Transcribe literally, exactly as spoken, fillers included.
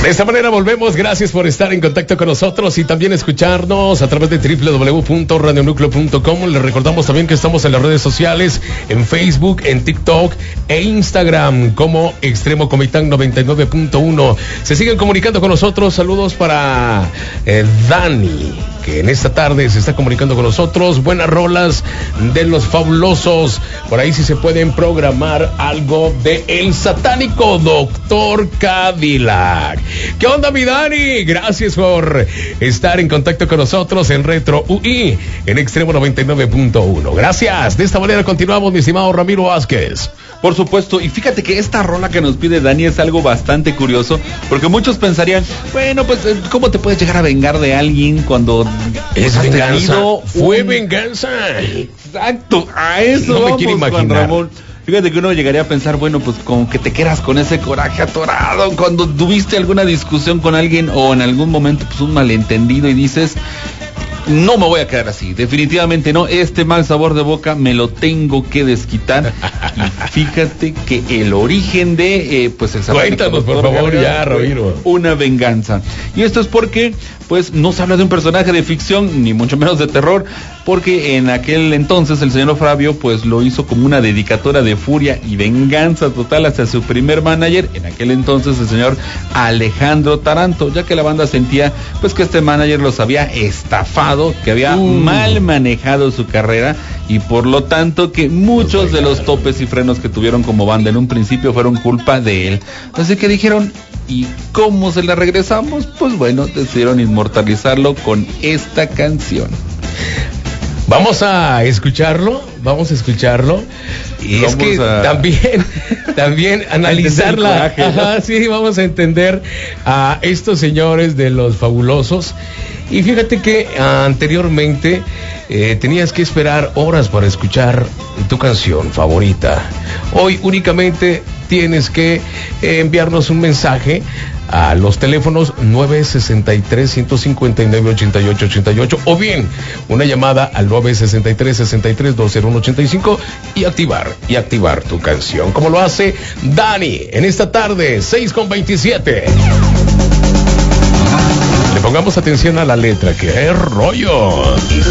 De esta manera volvemos, gracias por estar en contacto con nosotros y también escucharnos a través de doble u doble u doble u punto radio núcleo punto com. Les recordamos también que estamos en las redes sociales, en Facebook, en TikTok e Instagram como Extremo Comitán noventa y nueve punto uno. Se siguen comunicando con nosotros, saludos para eh, Dani, que en esta tarde se está comunicando con nosotros. Buenas rolas de los fabulosos. Por ahí sí se pueden programar algo de El Satánico Doctor Cadillac. ¿Qué onda, mi Dani? Gracias por estar en contacto con nosotros en Retro U I, en Extremo noventa y nueve punto uno. Gracias. De esta manera continuamos, mi estimado Ramiro Vázquez. Por supuesto, y fíjate que esta rola que nos pide Dani es algo bastante curioso, porque muchos pensarían, bueno, pues, ¿cómo te puedes llegar a vengar de alguien cuando es has venganza? tenido Fue un... venganza. Exacto, a eso No me vamos, quiero Juan imaginar. Ramón. Fíjate que uno llegaría a pensar, bueno, pues como que te quedas con ese coraje atorado cuando tuviste alguna discusión con alguien o en algún momento pues un malentendido y dices, no me voy a quedar así, definitivamente no, este mal sabor de boca me lo tengo que desquitar. Y fíjate que el origen de, eh, pues el Cuéntanos, por favor, ya, Ramiro. Una venganza. Y esto es porque, pues, no se habla de un personaje de ficción, ni mucho menos de terror, porque en aquel entonces el señor Fabio, pues, lo hizo como una dedicatoria de furia y venganza total hacia su primer manager, en aquel entonces el señor Alejandro Taranto, ya que la banda sentía, pues, que este manager los había estafado, que había uh. mal manejado su carrera, y por lo tanto que muchos de los topes y frenos que tuvieron como banda en un principio fueron culpa de él. Así que dijeron, ¿y cómo se la regresamos? Pues bueno, decidieron inmortalizarlo con esta canción. Vamos a escucharlo, vamos a escucharlo. Y vamos es que a... también, también analizarla. Coraje, ¿no? Ajá, sí, vamos a entender a estos señores de los fabulosos. Y fíjate que anteriormente eh, tenías que esperar horas para escuchar tu canción favorita. Hoy únicamente tienes que eh, enviarnos un mensaje a los teléfonos nueve sesenta y tres, ciento cincuenta y nueve, ochenta y ocho ochenta y ocho o bien una llamada al nueve sesenta y tres, sesenta y tres, dos cero uno ochenta y cinco y activar y activar tu canción, como lo hace Dani en esta tarde, seis con veintisiete. Le pongamos atención a la letra, que es rollo.